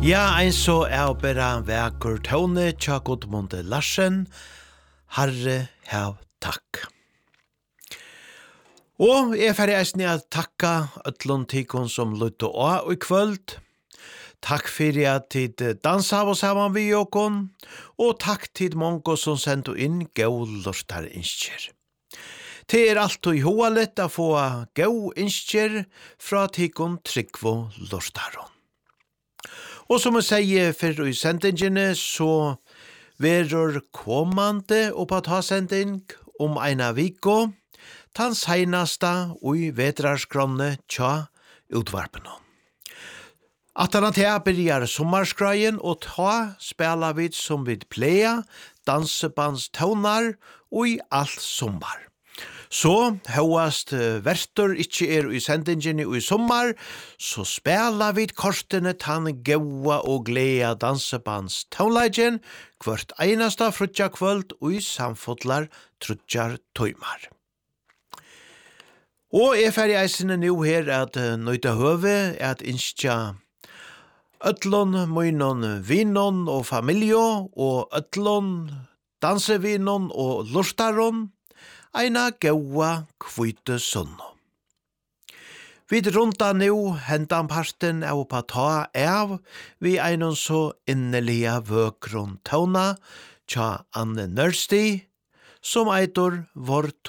Ja, ein så er bara vekur tone tja Gudmund Larsen. Herre, hav takk. Og jeg ferdig eisne at takka ötlun tikon som lytte og i kvöld. Takk fyrir at tid dansa av oss saman vi okon, og takk tid mongo som sendu inn gau lortar innskjer. Det alt og hoa lett a få gau innskjer fra tikon tryggvo lortaron. Og som jeg sier for i sendingene, så verur kommande oppa ta sending eina viko, tan seinasta ui vedrarskronne tja utvarpeno. Atanatea byrjar sommarskreien, og ta spela vid som vid pleia, dansebandstónar ui alt sommar. Så høyast vertur ikkje i sendingen i sommar, så spela vid kortene tann gaua og glea dansebands tónleigen kvart einasta frutja kvöld og i samfotlar trutjar tøymar. Og jeg fer i eisene nu her at nøyta høve at innskja ötlun møynon vinon og familjo og ötlun dansevinon og lortaron eina gaua kvite sunno. Vid runda nu hendan parten av på ta av vi einon så innelia vøkron tåna tja Anne Nørsti som eitor vår